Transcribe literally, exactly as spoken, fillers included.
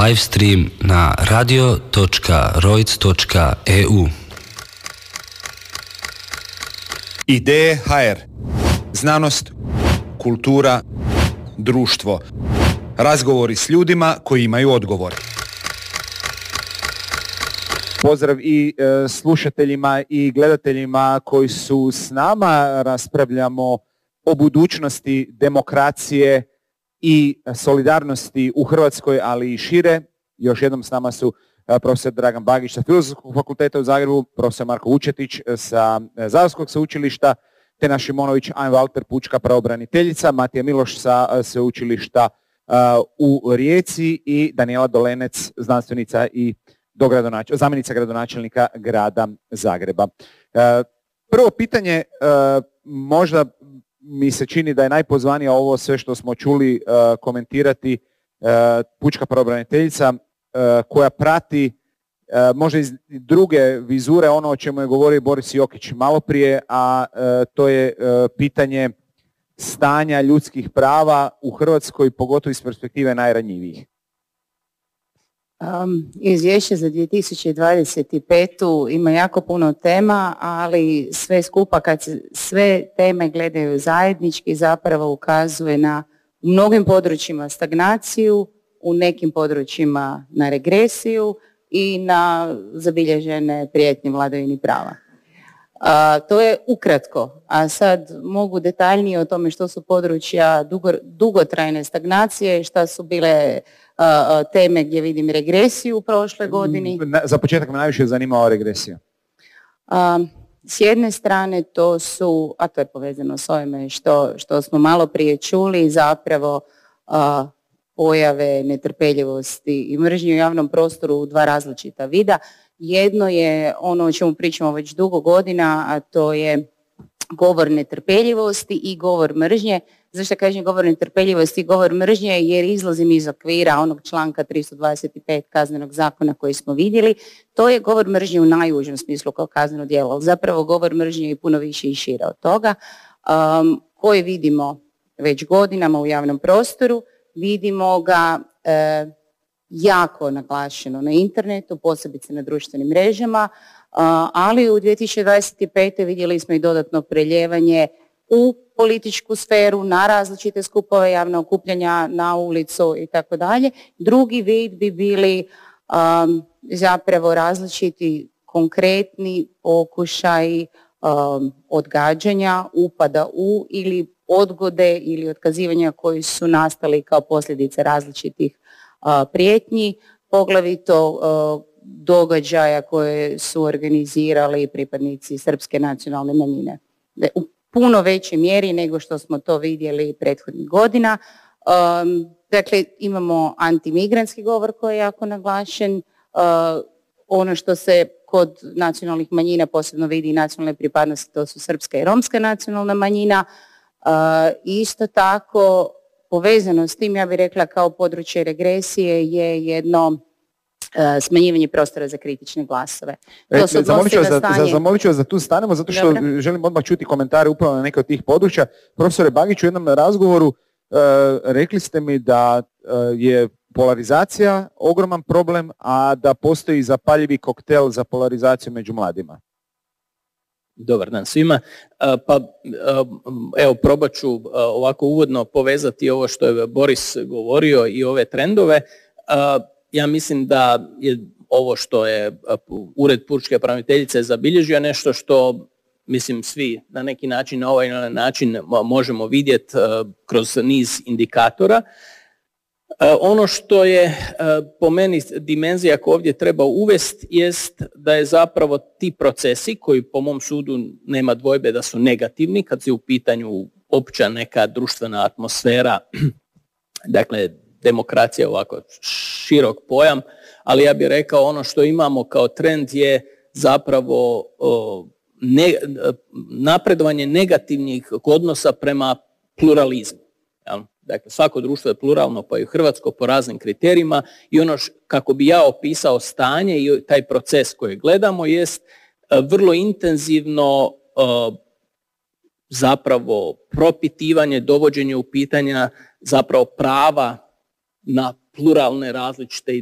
live stream na radio točka rojc točka e u. Ideje ha er. Znanost, kultura, društvo. Razgovori s ljudima koji imaju odgovor. Pozdrav i e, slušateljima i gledateljima koji su s nama. Raspravljamo o budućnosti demokracije i solidarnosti u Hrvatskoj, ali i šire. Još jednom s nama su e, profesor Dragan Bagić sa Filozofskog fakulteta u Zagrebu, profesor Marko Vučetić sa e, Zagorskog sveučilišta, te naš Šimonović Ajn Valter, pučka pravobraniteljica, Matija Miloš sa e, sveučilišta e, u Rijeci i Danijela Dolenec, znanstvenica i dogradonač- zamjenica gradonačelnika grada Zagreba. E, prvo pitanje, e, možda mi se čini da je najpozvanija ovo sve što smo čuli e, komentirati e, pučka pravobraniteljica e, koja prati e, možda iz druge vizure ono o čemu je govorio Boris Jokić malo prije, a e, to je e, pitanje stanja ljudskih prava u Hrvatskoj, pogotovo iz perspektive najranjivijih. Um, izvješće za dvije tisuće dvadeset petu ima jako puno tema, ali sve skupa kad se sve teme gledaju zajednički zapravo ukazuje na u mnogim područjima stagnaciju, u nekim područjima na regresiju i na zabilježene prijetnje vladavini prava. Uh, to je ukratko, a sad mogu detaljnije o tome što su područja dugo, dugotrajne stagnacije, šta su bile uh, teme gdje vidim regresiju u prošloj godini. Za početak me najviše zanimala regresija. Uh, s jedne strane to su, a to je povezano s ovime što, što smo malo prije čuli, zapravo uh, pojave netrpeljivosti i mržnje u javnom prostoru u dva različita vida. Jedno je ono o čemu pričamo već dugo godina, a to je govor netrpeljivosti i govor mržnje. Zašto kažem govor netrpeljivosti i govor mržnje? Jer izlazim iz okvira onog članka tristo dvadeset pet Kaznenog zakona koji smo vidjeli. To je govor mržnje u najužem smislu kao kazneno djelo, ali zapravo govor mržnje je puno više i šire od toga, um, koji vidimo već godinama u javnom prostoru. Vidimo ga e, jako naglašeno na internetu, posebice na društvenim mrežama, ali u dvije tisuće dvadeset pete vidjeli smo i dodatno preljevanje u političku sferu, na različite skupove, javna okupljanja, na ulicu i tako dalje. Drugi vid bi bili um, zapravo različiti konkretni pokušaji um, odgađanja, upada u ili odgode ili otkazivanja koji su nastali kao posljedice različitih prijetnji, poglavito događaja koje su organizirali pripadnici srpske nacionalne manjine. U puno većoj mjeri nego što smo to vidjeli prethodnih godina. Dakle, imamo antimigrantski govor koji je jako naglašen. Ono što se kod nacionalnih manjina posebno vidi i nacionalne pripadnosti, to su srpska i romska nacionalna manjina. Isto tako, povezano s tim, ja bih rekla kao područje regresije je jedno uh, smanjivanje prostora za kritične glasove. To se zamolit ću vas, stanje... za, vas da tu stanemo, zato što Dobre. želim odmah čuti komentare upravo na neke od tih područja. Profesore Bagić, u jednom razgovoru uh, rekli ste mi da uh, je polarizacija ogroman problem, a da postoji zapaljivi koktel za polarizaciju među mladima. Dobar dan svima. Pa evo, probat ću ovako uvodno povezati ovo što je Boris govorio i ove trendove. Ja mislim da je ovo što je Ured pučke pravobraniteljice zabilježio nešto što mislim svi na neki način, na ovaj način možemo vidjeti kroz niz indikatora. Ono što je po meni dimenzija koju ovdje treba uvesti jest da je zapravo ti procesi koji po mom sudu nema dvojbe da su negativni kad se u pitanju opća neka društvena atmosfera, dakle demokracija ovako širok pojam, ali ja bih rekao ono što imamo kao trend je zapravo ne, napredovanje negativnih odnosa prema pluralizmu. Jel? Dakle, svako društvo je pluralno, pa i Hrvatsko po raznim kriterijima i ono š, kako bi ja opisao stanje i taj proces koji gledamo jest vrlo intenzivno uh, zapravo propitivanje, dovođenje u pitanja zapravo prava na pluralne različite